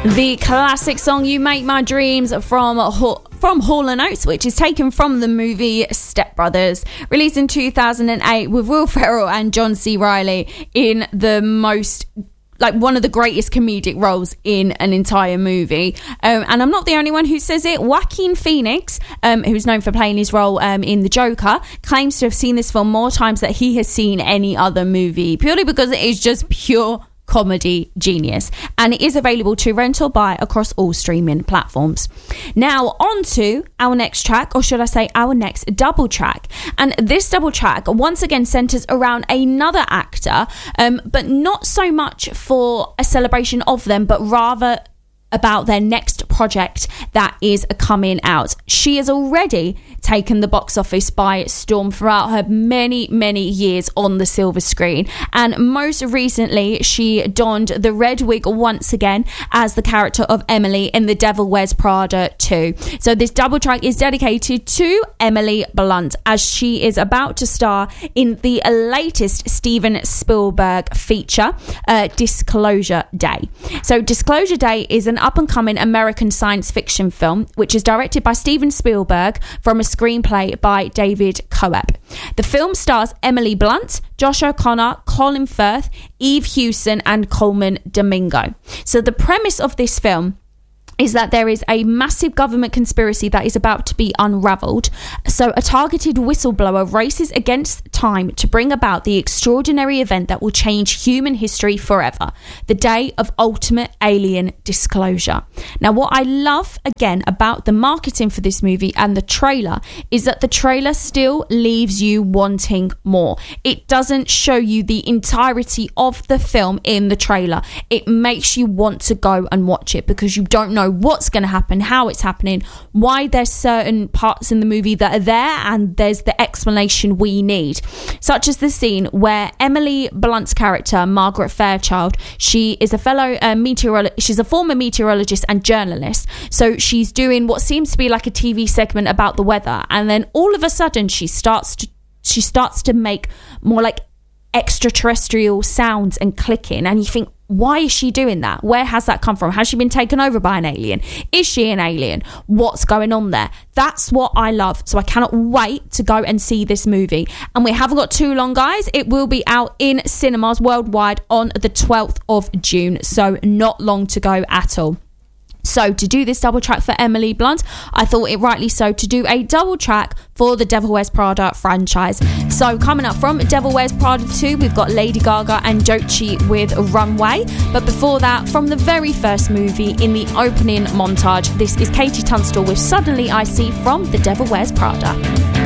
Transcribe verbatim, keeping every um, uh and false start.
The classic song You Make My Dreams from Ho- from Hall and Oates, which is taken from the movie Step Brothers, released in two thousand eight with Will Ferrell and John C. Reilly in the most like one of the greatest comedic roles in an entire movie. Um, and I'm not the only one who says it. Joaquin Phoenix, um, who's known for playing his role um, in The Joker, claims to have seen this film more times than he has seen any other movie, purely because it is just pure comedy genius, and it is available to rent or buy across all streaming platforms. Now on to our next track, or should I say our next double track, and this double track once again centers around another actor, um, but not so much for a celebration of them, but rather about their next project that is coming out. She has already taken the box office by storm throughout her many, many years on the silver screen. And most recently, she donned the red wig once again as the character of Emily in The Devil Wears Prada two. So this double track is dedicated to Emily Blunt, as she is about to star in the latest Steven Spielberg feature, uh, Disclosure Day. So Disclosure Day is an up-and-coming American science fiction film, which is directed by Steven Spielberg from a screenplay by David Coeb. The film stars Emily Blunt, Josh O'Connor, Colin Firth, Eve Hewson, and Coleman Domingo. So the premise of this film is that there is a massive government conspiracy that is about to be unravelled. So a targeted whistleblower races against time to bring about the extraordinary event that will change human history forever, the day of ultimate alien disclosure. Now, what I love, again, about the marketing for this movie and the trailer is that the trailer still leaves you wanting more. It doesn't show you the entirety of the film in the trailer. It makes you want to go and watch it because you don't know what's going to happen, how it's happening, why there's certain parts in the movie that are there, and there's the explanation we need, such as the scene where Emily Blunt's character, Margaret Fairchild, she is a fellow uh, meteorologist, she's a former meteorologist and journalist, so she's doing what seems to be like a T V segment about the weather, and then all of a sudden she starts to she starts to make more like extraterrestrial sounds and clicking, and you think, why is she doing that? Where has that come from? Has she been taken over by an alien? Is she an alien? What's going on there? That's what I love. So I cannot wait to go and see this movie. And we haven't got too long, guys. It will be out in cinemas worldwide on the twelfth of June. So not long to go at all. So to do this double track for Emily Blunt, I thought it rightly so to do a double track for the Devil Wears Prada franchise. So coming up from Devil Wears Prada two, we've got Lady Gaga and Doechii with Runway. But before that, from the very first movie in the opening montage, this is Katie Tunstall with Suddenly I See from the Devil Wears Prada.